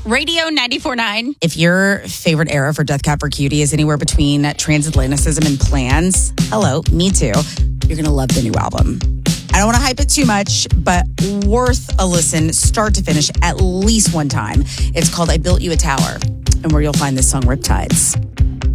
Radio 94.9. If your favorite era for Death Cab for Cutie is anywhere between transatlanticism and plans, hello, me too. You're going to love the new album. I don't want to hype it too much, but worth a listen, start to finish, at least one time. It's called I Built You a Tower, and where you'll find this song, Riptides.